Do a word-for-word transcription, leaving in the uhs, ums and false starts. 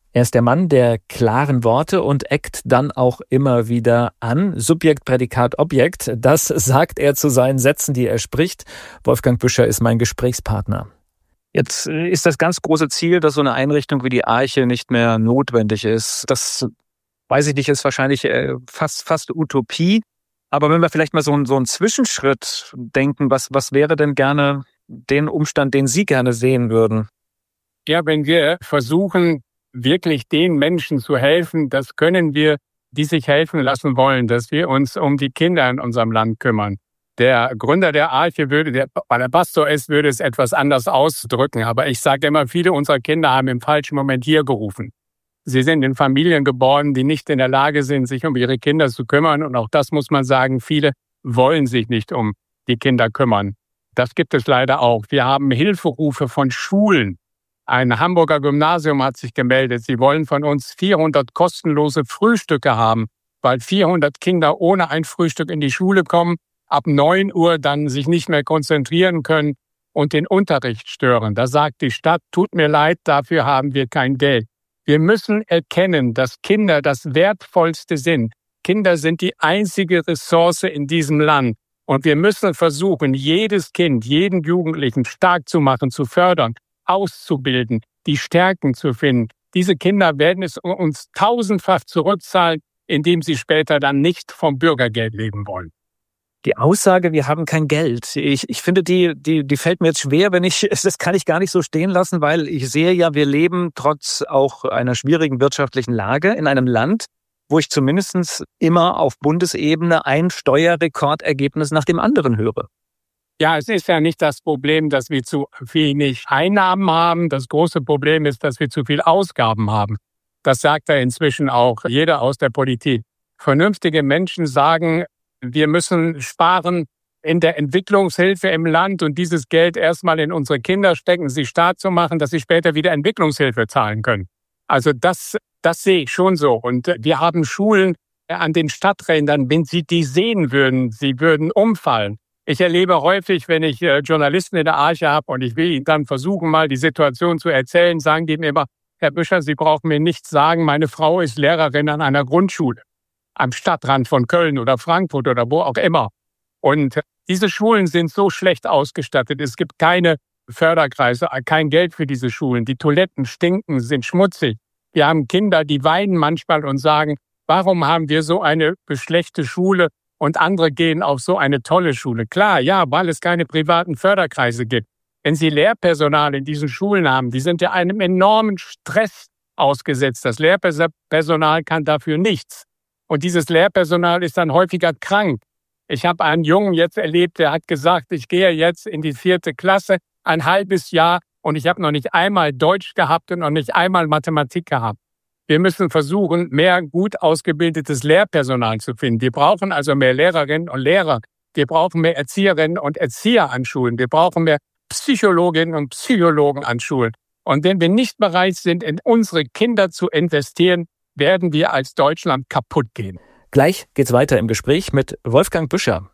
Er ist der Mann der klaren Worte und eckt dann auch immer wieder an. Subjekt, Prädikat, Objekt, das sagt er zu seinen Sätzen, die er spricht. Wolfgang Büscher ist mein Gesprächspartner. Jetzt ist das ganz große Ziel, dass so eine Einrichtung wie die Arche nicht mehr notwendig ist. Das, weiß ich nicht, ist wahrscheinlich fast, fast Utopie. Aber wenn wir vielleicht mal so einen, so einen Zwischenschritt denken, was, was wäre denn gerne den Umstand, den Sie gerne sehen würden? Ja, wenn wir versuchen, wirklich den Menschen zu helfen, das können wir, die sich helfen lassen wollen, dass wir uns um die Kinder in unserem Land kümmern. Der Gründer der Arche würde, der, weil er Pastor ist, würde es etwas anders ausdrücken. Aber ich sage immer, viele unserer Kinder haben im falschen Moment hier gerufen. Sie sind in Familien geboren, die nicht in der Lage sind, sich um ihre Kinder zu kümmern. Und auch das muss man sagen, viele wollen sich nicht um die Kinder kümmern. Das gibt es leider auch. Wir haben Hilferufe von Schulen. Ein Hamburger Gymnasium hat sich gemeldet. Sie wollen von uns vierhundert kostenlose Frühstücke haben, weil vierhundert Kinder ohne ein Frühstück in die Schule kommen, ab neun Uhr dann sich nicht mehr konzentrieren können und den Unterricht stören. Da sagt die Stadt, tut mir leid, dafür haben wir kein Geld. Wir müssen erkennen, dass Kinder das Wertvollste sind. Kinder sind die einzige Ressource in diesem Land. Und wir müssen versuchen, jedes Kind, jeden Jugendlichen stark zu machen, zu fördern, auszubilden, die Stärken zu finden. Diese Kinder werden es uns tausendfach zurückzahlen, indem sie später dann nicht vom Bürgergeld leben wollen. Die Aussage, wir haben kein Geld, ich, ich finde, die, die, die fällt mir jetzt schwer, wenn ich, das kann ich gar nicht so stehen lassen, weil ich sehe ja, wir leben trotz auch einer schwierigen wirtschaftlichen Lage in einem Land, wo ich zumindest immer auf Bundesebene ein Steuerrekordergebnis nach dem anderen höre. Ja, es ist ja nicht das Problem, dass wir zu wenig Einnahmen haben. Das große Problem ist, dass wir zu viel Ausgaben haben. Das sagt ja inzwischen auch jeder aus der Politik. Vernünftige Menschen sagen, wir müssen sparen in der Entwicklungshilfe im Land und dieses Geld erstmal in unsere Kinder stecken, sie stark zu machen, dass sie später wieder Entwicklungshilfe zahlen können. Also das, das sehe ich schon so. Und wir haben Schulen an den Stadträndern, wenn Sie die sehen würden, sie würden umfallen. Ich erlebe häufig, wenn ich Journalisten in der Arche habe und ich will ihnen dann versuchen, mal die Situation zu erzählen, sagen die mir immer, Herr Büscher, Sie brauchen mir nichts sagen, meine Frau ist Lehrerin an einer Grundschule am Stadtrand von Köln oder Frankfurt oder wo auch immer. Und diese Schulen sind so schlecht ausgestattet. Es gibt keine Förderkreise, kein Geld für diese Schulen. Die Toiletten stinken, sind schmutzig. Wir haben Kinder, die weinen manchmal und sagen, warum haben wir so eine schlechte Schule und andere gehen auf so eine tolle Schule? Klar, ja, weil es keine privaten Förderkreise gibt. Wenn Sie Lehrpersonal in diesen Schulen haben, die sind ja einem enormen Stress ausgesetzt. Das Lehrpersonal kann dafür nichts. Und dieses Lehrpersonal ist dann häufiger krank. Ich habe einen Jungen jetzt erlebt, der hat gesagt, ich gehe jetzt in die vierte Klasse, ein halbes Jahr und ich habe noch nicht einmal Deutsch gehabt und noch nicht einmal Mathematik gehabt. Wir müssen versuchen, mehr gut ausgebildetes Lehrpersonal zu finden. Wir brauchen also mehr Lehrerinnen und Lehrer. Wir brauchen mehr Erzieherinnen und Erzieher an Schulen. Wir brauchen mehr Psychologinnen und Psychologen an Schulen. Und wenn wir nicht bereit sind, in unsere Kinder zu investieren, werden wir als Deutschland kaputt gehen. Gleich geht's weiter im Gespräch mit Wolfgang Büscher.